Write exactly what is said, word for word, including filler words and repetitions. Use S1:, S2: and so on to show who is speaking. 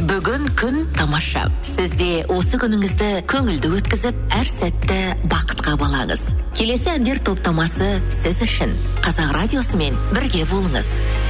S1: Бүгін күн тамаша. Сізде осы күніңізді көңілді өткізіп, әр сәтті бақытқа балаңыз. Келесі әндер топтамасы сіз үшін. Қазақ радиосымен бірге болыңыз.